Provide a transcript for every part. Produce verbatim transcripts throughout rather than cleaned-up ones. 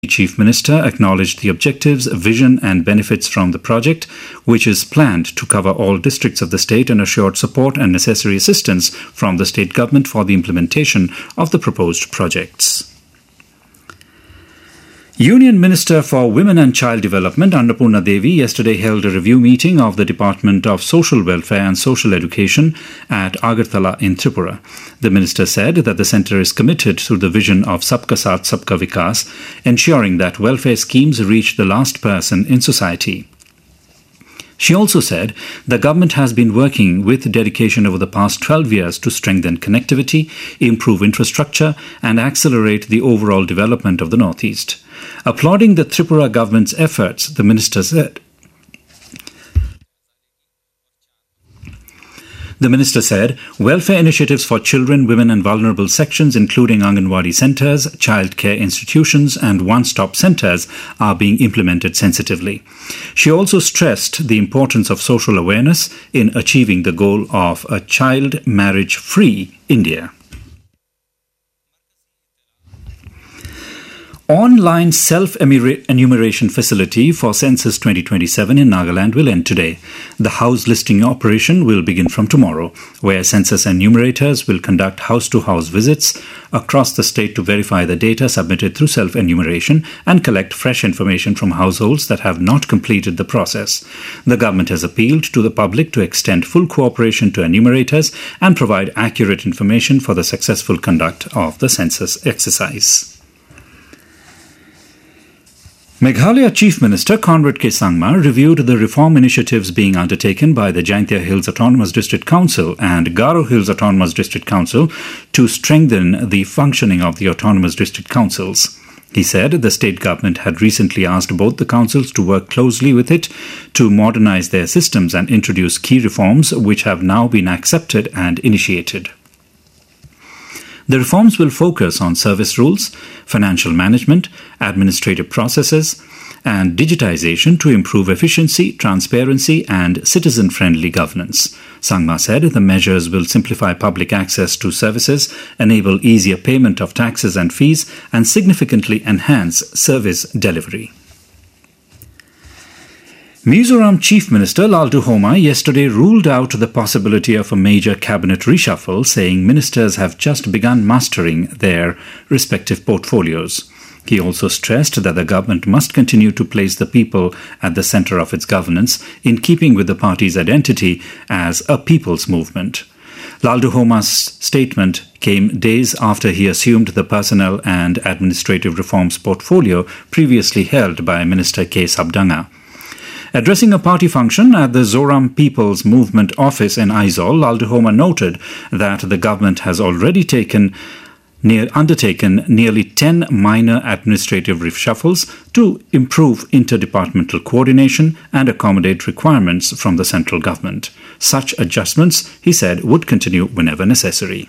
Chief Minister acknowledged the objectives, vision and benefits from the project, which is planned to cover all districts of the state, and assured support and necessary assistance from the state government for the implementation of the proposed projects. Union Minister for Women and Child Development Annapurna Devi yesterday held a review meeting of the Department of Social Welfare and Social Education at Agartala in Tripura. The minister said that the centre is committed to the vision of Sabka Saath Sabka Vikas, ensuring that welfare schemes reach the last person in society. She also said the government has been working with dedication over the past twelve years to strengthen connectivity, improve infrastructure and accelerate the overall development of the Northeast. Applauding the Tripura government's efforts, the minister said, The minister said, welfare initiatives for children, women and vulnerable sections, including Anganwadi centres, childcare institutions and one-stop centres, are being implemented sensitively. She also stressed the importance of social awareness in achieving the goal of a child marriage-free India. Online self-enumeration facility for Census twenty twenty-seven in Nagaland will end today. The house listing operation will begin from tomorrow, where census enumerators will conduct house-to-house visits across the state to verify the data submitted through self-enumeration and collect fresh information from households that have not completed the process. The government has appealed to the public to extend full cooperation to enumerators and provide accurate information for the successful conduct of the census exercise. Meghalaya Chief Minister Conrad K. Sangma reviewed the reform initiatives being undertaken by the Jaintia Hills Autonomous District Council and Garo Hills Autonomous District Council to strengthen the functioning of the Autonomous District Councils. He said the state government had recently asked both the councils to work closely with it to modernize their systems and introduce key reforms which have now been accepted and initiated. The reforms will focus on service rules, financial management, administrative processes, and digitization to improve efficiency, transparency, and citizen-friendly governance. Sangma said the measures will simplify public access to services, enable easier payment of taxes and fees, and significantly enhance service delivery. Mizoram Chief Minister Laldu Homa yesterday ruled out the possibility of a major cabinet reshuffle, saying ministers have just begun mastering their respective portfolios. He also stressed that the government must continue to place the people at the centre of its governance, in keeping with the party's identity as a people's movement. Laldu Homa's statement came days after he assumed the personnel and administrative reforms portfolio previously held by Minister K. Sabdanga. Addressing a party function at the Zoram People's Movement office in Aizawl, Laldu Homa noted that the government has already taken near, undertaken nearly ten minor administrative reshuffles to improve interdepartmental coordination and accommodate requirements from the central government. Such adjustments, he said, would continue whenever necessary.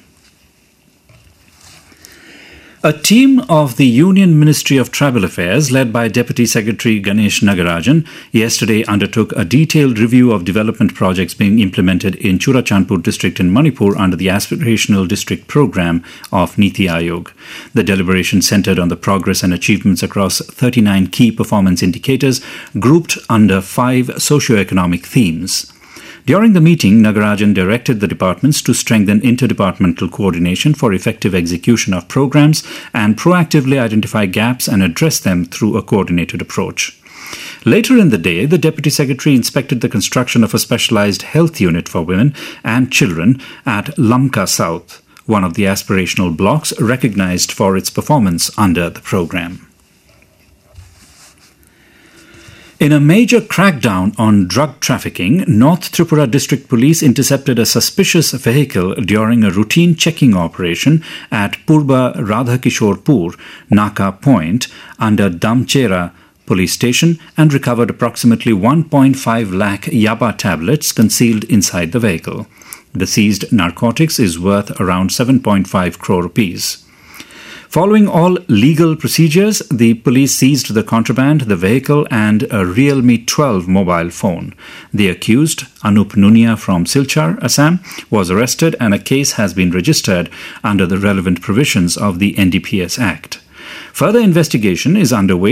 A team of the Union Ministry of Tribal Affairs, led by Deputy Secretary Ganesh Nagarajan, yesterday undertook a detailed review of development projects being implemented in Churachandpur district in Manipur under the Aspirational District Programme of Niti Aayog. The deliberation centred on the progress and achievements across thirty-nine key performance indicators grouped under five socio-economic themes. During the meeting, Nagarajan directed the departments to strengthen interdepartmental coordination for effective execution of programs and proactively identify gaps and address them through a coordinated approach. Later in the day, the Deputy Secretary inspected the construction of a specialized health unit for women and children at Lamka South, one of the aspirational blocks recognized for its performance under the program. In a major crackdown on drug trafficking, North Tripura District Police intercepted a suspicious vehicle during a routine checking operation at Purba Radhakishorpur Naka Point under Damchera Police Station and recovered approximately one point five lakh yaba tablets concealed inside the vehicle. The seized narcotics is worth around seven point five crore rupees. Following all legal procedures, the police seized the contraband, the vehicle and a Realme twelve mobile phone. The accused, Anup Nunia from Silchar, Assam, was arrested and a case has been registered under the relevant provisions of the N D P S Act. Further investigation is underway